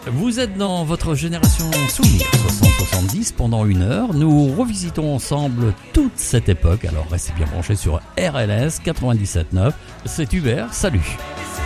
Vous êtes dans votre génération souvenir 60-70. Pendant 1 heure, nous revisitons ensemble toute cette époque. Alors restez bien branchés sur RLS 97.9. C'est Hubert, salut.